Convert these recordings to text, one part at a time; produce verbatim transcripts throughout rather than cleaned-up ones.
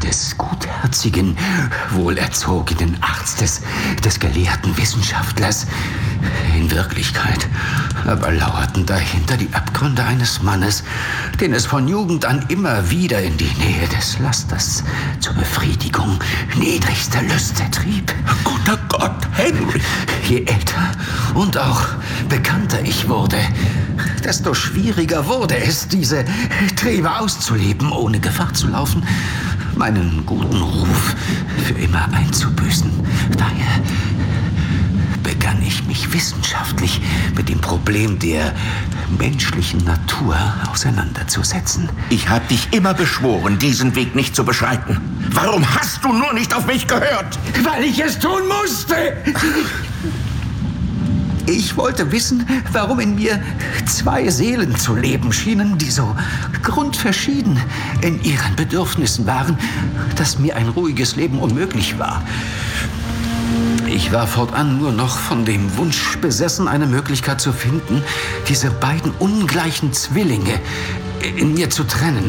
des gutherzigen, wohlerzogenen Arztes, des gelehrten Wissenschaftlers. In Wirklichkeit aber lauerten dahinter die Abgründe eines Mannes, den es von Jugend an immer wieder in die Nähe des Lasters zur Befriedigung niedrigster Lüste trieb. Guter Gott, Henry! Je älter und auch bekannter ich wurde, desto schwieriger wurde es, diese Triebe auszuleben, ohne Gefahr zu laufen, meinen guten Ruf für immer einzubüßen. Daher begann ich mich wissenschaftlich mit dem Problem der menschlichen Natur auseinanderzusetzen. Ich habe dich immer beschworen, diesen Weg nicht zu beschreiten. Warum hast du nur nicht auf mich gehört? Weil ich es tun musste! Ich wollte wissen, warum in mir zwei Seelen zu leben schienen, die so grundverschieden in ihren Bedürfnissen waren, dass mir ein ruhiges Leben unmöglich war. Ich war fortan nur noch von dem Wunsch besessen, eine Möglichkeit zu finden, diese beiden ungleichen Zwillinge in mir zu trennen.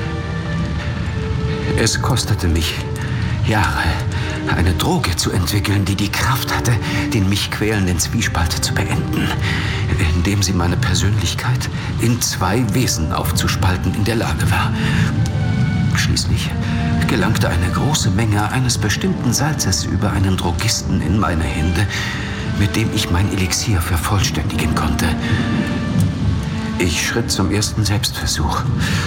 Es kostete mich Jahre, eine Droge zu entwickeln, die die Kraft hatte, den mich quälenden Zwiespalt zu beenden, indem sie meine Persönlichkeit in zwei Wesen aufzuspalten in der Lage war. Schließlich gelangte eine große Menge eines bestimmten Salzes über einen Drogisten in meine Hände, mit dem ich mein Elixier vervollständigen konnte. Ich schritt zum ersten Selbstversuch.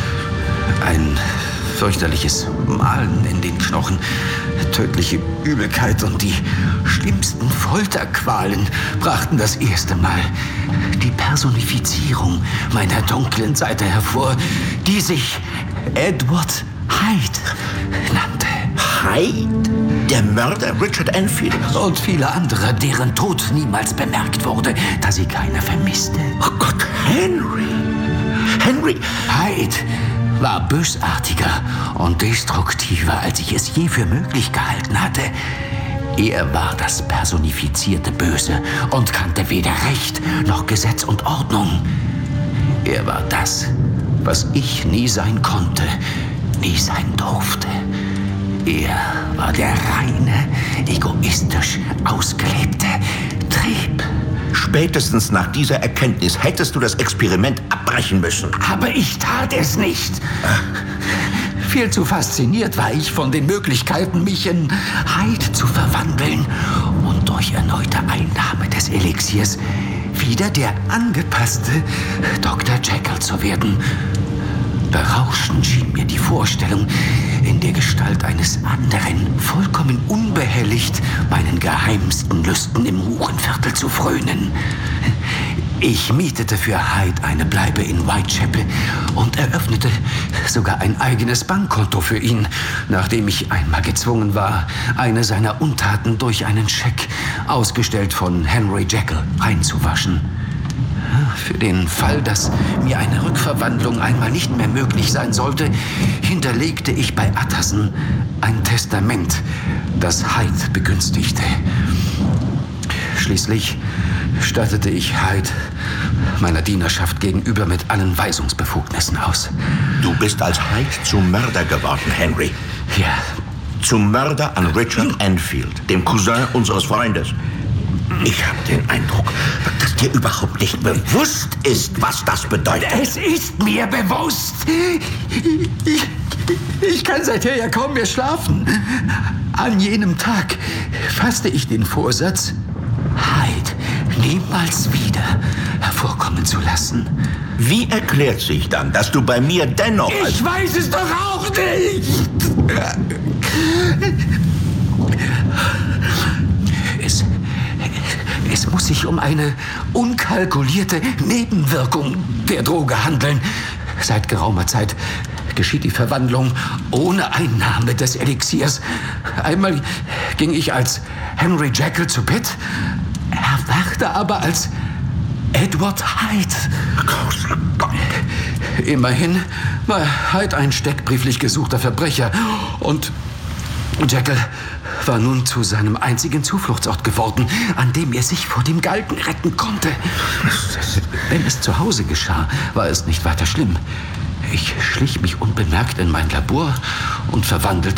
Ein fürchterliches Malen in den Knochen, tödliche Übelkeit und die schlimmsten Folterqualen brachten das erste Mal die Personifizierung meiner dunklen Seite hervor, die sich Edward Hyde nannte. Hyde? Der Mörder Richard Enfield? Und viele andere, deren Tod niemals bemerkt wurde, da sie keiner vermisste. Oh Gott, Henry! Henry! Hyde war bösartiger und destruktiver, als ich es je für möglich gehalten hatte. Er war das personifizierte Böse und kannte weder Recht noch Gesetz und Ordnung. Er war das, was ich nie sein konnte, nie sein durfte. Er war der reine, egoistisch ausgelebte Trieb. Spätestens nach dieser Erkenntnis hättest du das Experiment abbrechen müssen. Aber ich tat es nicht. Viel zu fasziniert war ich von den Möglichkeiten, mich in Hyde zu verwandeln und durch erneute Einnahme des Elixiers wieder der angepasste Doktor Jekyll zu werden. Berauschend schien mir die Vorstellung, in der Gestalt eines anderen, vollkommen unbehelligt, meinen geheimsten Lüsten im Hurenviertel zu frönen. Ich mietete für Hyde eine Bleibe in Whitechapel und eröffnete sogar ein eigenes Bankkonto für ihn, nachdem ich einmal gezwungen war, eine seiner Untaten durch einen Scheck, ausgestellt von Henry Jekyll, einzuwaschen. Für den Fall, dass mir eine Rückverwandlung einmal nicht mehr möglich sein sollte, hinterlegte ich bei Utterson ein Testament, das Hyde begünstigte. Schließlich stattete ich Hyde meiner Dienerschaft gegenüber mit allen Weisungsbefugnissen aus. Du bist als Hyde zum Mörder geworden, Henry. Ja. Zum Mörder an Richard Enfield, dem Cousin unseres Freundes. Ich habe den Eindruck, dass dir überhaupt nicht bewusst ist, was das bedeutet. Es ist mir bewusst. Ich, ich kann seither ja kaum mehr schlafen. An jenem Tag fasste ich den Vorsatz, Hyde niemals wieder hervorkommen zu lassen. Wie erklärt sich dann, dass du bei mir dennoch... Ich weiß es doch auch nicht! Es... Es muss sich um eine unkalkulierte Nebenwirkung der Droge handeln. Seit geraumer Zeit geschieht die Verwandlung ohne Einnahme des Elixiers. Einmal ging ich als Henry Jekyll zu Bett, erwachte aber als Edward Hyde. Großer Gott. Immerhin war Hyde ein steckbrieflich gesuchter Verbrecher und Jekyll war nun zu seinem einzigen Zufluchtsort geworden, an dem er sich vor dem Galgen retten konnte. Wenn es zu Hause geschah, war es nicht weiter schlimm. Ich schlich mich unbemerkt in mein Labor und verwandelte